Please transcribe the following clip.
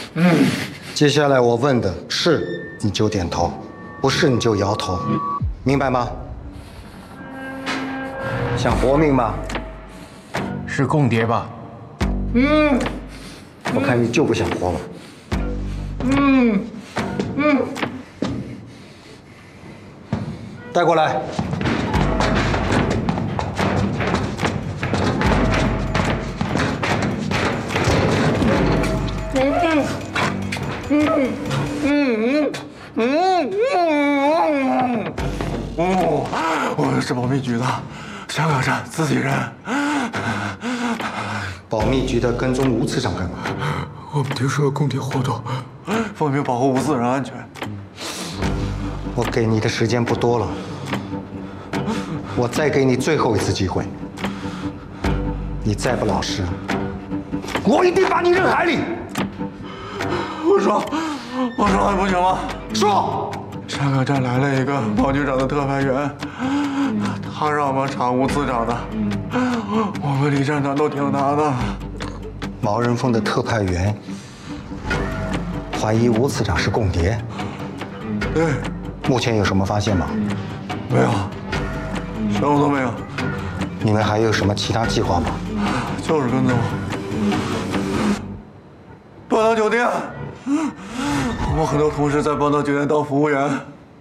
接下来我问的是你就点头，不是你就摇头，明白吗？想活命吗？ 是共谍吧？ 我看你就不想活了。带过来。 我是保密局的，香港站自己人。 保密局的跟踪吴次长干嘛？ 我们听说有共谍活动，奉命保护吴次长安全。 我给你的时间不多了，我再给你最后一次机会。你再不老实，我一定把你扔海里！ 我说还不行吗？ 说！ 香港站来了一个毛局长的特派员，他让我们查吴次长的，我们离站长都挺他的。 毛人凤的特派员怀疑吴次长是共谍。 对， 目前有什么发现吗？ 没有，什么都没有。 你们还有什么其他计划吗？ 就是跟踪报道酒店。我很多同事在报道酒店当服务员。